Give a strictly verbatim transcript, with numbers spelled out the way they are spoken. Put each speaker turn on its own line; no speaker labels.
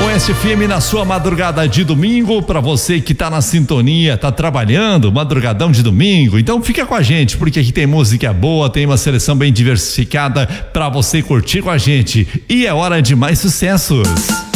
Oeste F M na sua madrugada de domingo, para você que tá na sintonia, tá trabalhando, madrugadão de domingo, então fica com a gente, porque aqui tem música boa, tem uma seleção bem diversificada para você curtir com a gente, e é hora de mais sucessos.